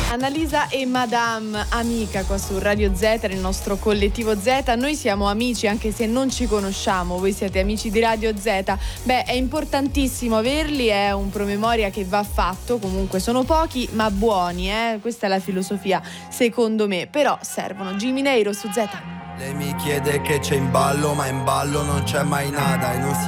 Annalisa e Madame, amica qua su Radio Z, nel nostro collettivo Z. Noi siamo amici anche se non ci conosciamo, voi siete amici di Radio Z. Beh, è importantissimo averli, è un promemoria che va fatto, comunque sono pochi ma buoni, questa è la filosofia secondo me, però servono. Jimmy Neiro su Z. Lei mi chiede che c'è in ballo, ma in ballo non c'è mai nada e non si